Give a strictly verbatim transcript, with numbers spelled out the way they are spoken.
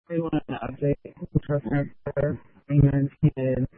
We want to update the customer service payments and